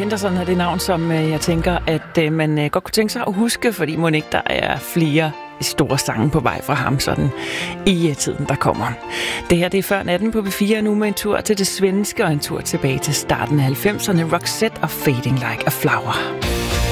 Anderson er det navn, som jeg tænker, at man godt kunne tænke sig at huske, fordi må ikke der er flere store sange på vej fra ham sådan i tiden, der kommer. Det her det er før natten på B4, nu med en tur til det svenske og en tur tilbage til starten af 90'erne. Roxette og Fading Like a Flower.